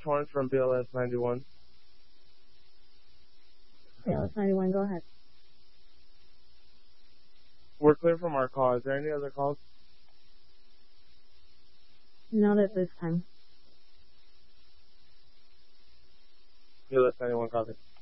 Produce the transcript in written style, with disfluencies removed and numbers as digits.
Torrance from BLS 91. BLS 91, go ahead. We're clear from our call. Is there any other calls? Not at this time. BLS 91, copy.